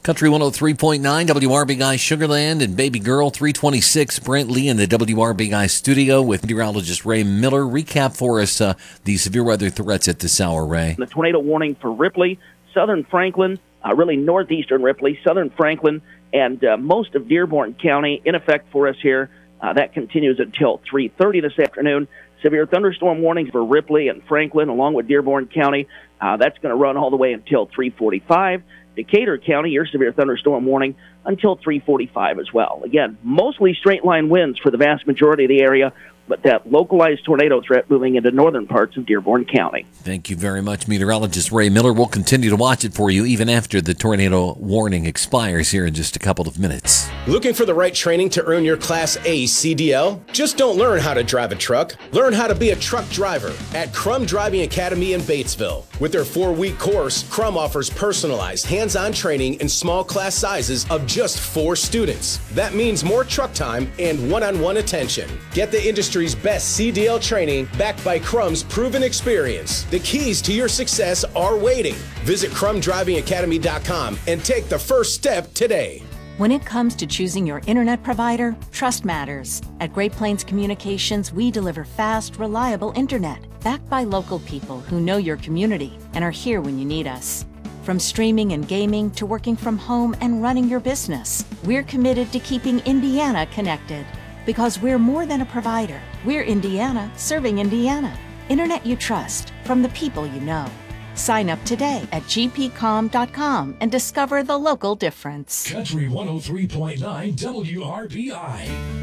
Country 103.9, WRBI Sugarland and Baby Girl 326. Brent Lee in the WRBI studio with meteorologist Ray Miller. Recap for us the severe weather threats at this hour, Ray. The tornado warning for Ripley, southern Franklin, really northeastern Ripley, southern Franklin, and most of Dearborn County in effect for us here. That continues until 3:30 this afternoon. Severe thunderstorm warnings for Ripley and Franklin along with Dearborn County. That's going to run all the way until 3:45. Decatur County, your severe thunderstorm warning until 3:45 as well. Again, mostly straight line winds for the vast majority of the area, but that localized tornado threat moving into northern parts of Dearborn County. Thank you very much, meteorologist Ray Miller. We'll continue to watch it for you even after the tornado warning expires here in just a couple of minutes. Looking for the right training to earn your Class A CDL? Just don't learn how to drive a truck. Learn how to be a truck driver at Crum Driving Academy in Batesville. With their 4-week course, Crum offers personalized hands-on training in small class sizes of just 4 students. That means more truck time and one-on-one attention. Get the industry's best CDL training backed by Crum's proven experience. The keys to your success are waiting. Visit CrumDrivingAcademy.com and take the first step today. When it comes to choosing your internet provider, trust matters. At Great Plains Communications, we deliver fast, reliable internet, backed by local people who know your community and are here when you need us. From streaming and gaming to working from home and running your business, we're committed to keeping Indiana connected. Because we're more than a provider. We're Indiana serving Indiana. Internet you trust from the people you know. Sign up today at gpcom.com and discover the local difference. Country 103.9 WRBI.